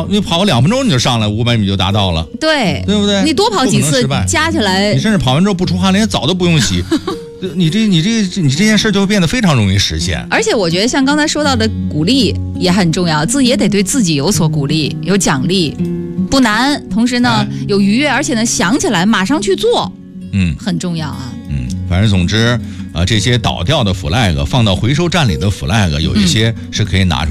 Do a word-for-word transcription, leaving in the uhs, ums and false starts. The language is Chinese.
跑，你跑个两分钟你就上来，五百米就达到了， 对对不对？ 你多跑几次，加起来， 你甚至跑完之后不出汗，连澡都不用洗。你这你这你这件事就会变得非常容易实现。 而且我觉得像刚才说到的鼓励也很重要，自己也得对自己有所鼓励，有奖励，不难，同时呢、哎、有愉悦，而且呢想起来马上去做， 嗯， 很重要啊。 嗯，反正总之啊、呃，这些倒掉的 flag 放到回收站里的 flag 有一些是可以拿出来。